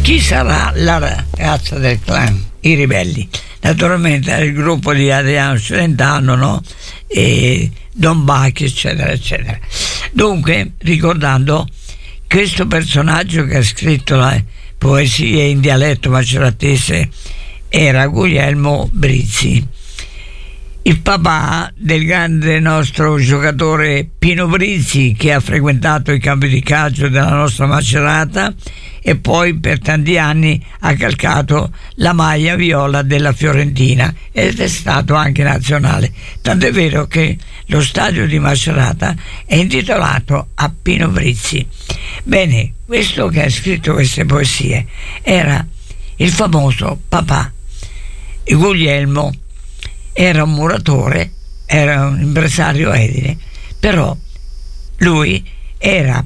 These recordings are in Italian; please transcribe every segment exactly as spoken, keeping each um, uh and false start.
Chi sarà la ragazza del clan? I ribelli. Naturalmente era il gruppo di Adriano Celentano, no? E Don Bacchi, eccetera, eccetera. Dunque, ricordando questo personaggio che ha scritto le poesie in dialetto maceratese era Guglielmo Brizzi, il papà del grande nostro giocatore Pino Brizzi, che ha frequentato i campi di calcio della nostra Macerata e poi per tanti anni ha calcato la maglia viola della Fiorentina ed è stato anche nazionale, tant'è vero che lo stadio di Macerata è intitolato a Pino Brizzi. Bene, questo che ha scritto queste poesie era il famoso papà. Guglielmo era un muratore, era un impresario edile, però lui era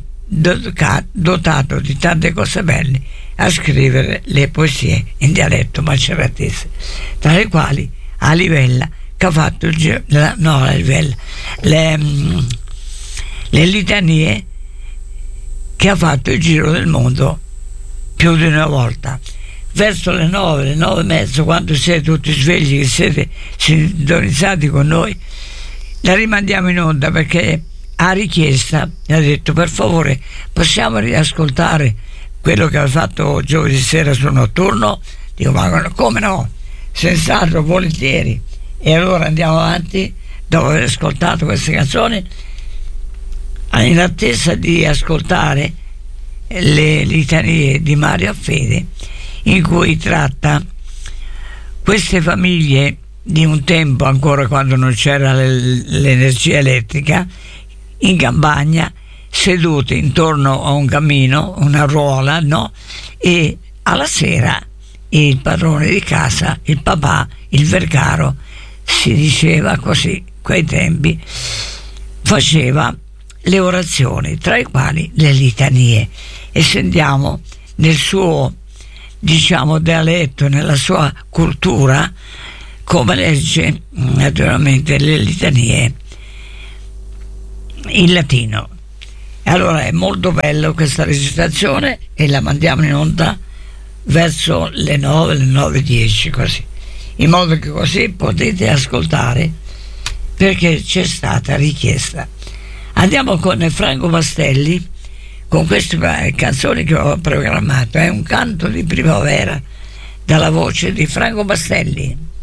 dotato di tante cose belle a scrivere le poesie in dialetto maceratese, tra le quali a Livella, che ha fatto il giro, no, a Livella, le, le litanie, che ha fatto il giro del mondo più di una volta. Verso le nove, le nove e mezzo, quando siete tutti svegli, che siete sintonizzati con noi, la rimandiamo in onda, perché a richiesta mi ha detto: per favore possiamo riascoltare quello che ha fatto giovedì sera sul notturno. Dico: ma come no, senz'altro, volentieri. E allora andiamo avanti dopo aver ascoltato queste canzoni, in attesa di ascoltare le litanie di Mario Affede, in cui tratta queste famiglie di un tempo, ancora quando non c'era l'energia elettrica, in campagna, sedute intorno a un camino, una ruola, no? E alla sera il padrone di casa, il papà, il vergaro, si diceva così, quei tempi, faceva le orazioni, tra le quali le litanie, e sentiamo nel suo, diciamo, dialetto, nella sua cultura, come legge naturalmente le litanie in latino. E allora è molto bello questa registrazione e la mandiamo in onda verso le nove, le nove e dieci, così, in modo che così potete ascoltare, perché c'è stata richiesta. Andiamo con Franco Pastelli, con queste canzoni che ho programmato. È un canto di primavera dalla voce di Franco Pastelli.